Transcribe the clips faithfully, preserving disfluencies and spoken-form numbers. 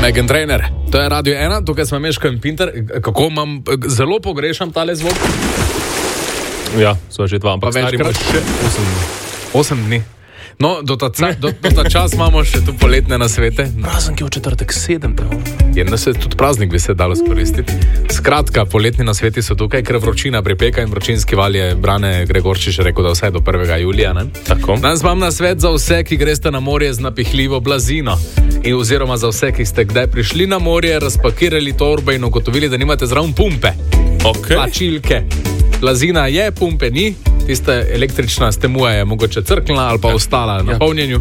Meghan Trainor, to je Radio ena, tukaj smo Meško in Pinter. Kako imam, zelo pogrešam tale zvok. Ja, so že dva, ampak stari imaš še osem dni. Osem dni. No, do ta, do, do ta čas imamo še tu poletne nasvete. Praznik je v četrtek sedem. Jedna se tudi praznik bi se dalo skoristiti. Skratka, poletni nasveti so tukaj, ker vročina pripeka in vročinski val je Brane Gregorčič rekel, da vsaj do prvega julija. Ne? Tako. Danes imam nasvet za vse, ki greste na morje z napihljivo blazino. In oziroma za vse, ki ste kdaj prišli na morje, razpakirali torbe in ugotovili, da nimate zraven pumpe. Okay. Plačilke. Blazina je, pumpe ni. Tista električna stemuja je mogoče crknila ali pa ostala na polnjenju.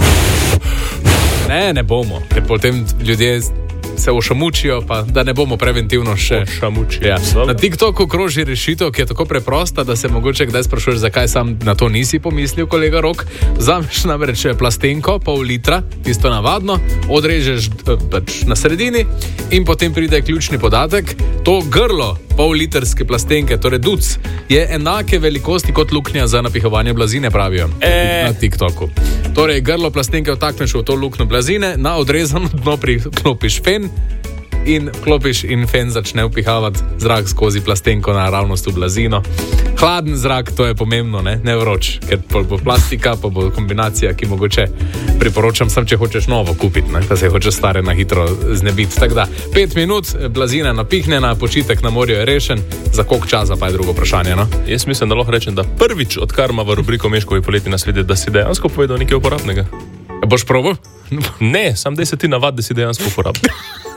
Ne, ne bomo, ker potem ljudje se ošamučijo, pa da ne bomo preventivno še ošamučijo. Ja. Na TikToku kroži rešitev, ki je tako preprosta, da se mogoče kdaj sprašuješ, zakaj sam na to nisi pomislil, kolega Rok. Vzameš namreč plastenko, pol litra, tisto navadno, odrežeš pač na sredini in potem pride ključni podatek. To grlo pol litrske plastenke, torej duc, je enake velikosti kot luknja za napihovanje blazine, pravijo e. na TikToku. Torej, grlo plastenke vtakneš v to luknjo blazine, na odrezano dno priklopiš fen in klopiš in fen začne vpihavati zrak skozi plastenko naravnost v blazino. Hladen zrak, to je pomembno, ne, ne vroč, ker bo plastika, pa bo kombinacija, ki mogoče priporočam sam, če hočeš novo kupiti, ne, pa se hočeš stare na hitro znebiti. Tako da, pet minut, blazina napihnjena, počitek na morju je rešen, za koliko časa pa je drugo vprašanje, no? Jaz mislim, da lahko rečem, da prvič, odkar ima v rubriko Meškovi poletni nasveti, da si dejansko povedal nekaj uporabnega. Boš probal? Ne, sam da si ti navad, da si dejansko uporabnik.